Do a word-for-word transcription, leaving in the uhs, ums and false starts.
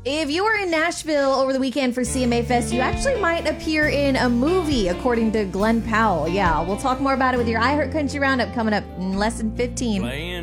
If you were in Nashville over the weekend for C M A Fest, you actually might appear in a movie, according to Glenn Powell. Yeah, we'll talk more about it with your iHeart Country Roundup coming up in less than fifteen. Playing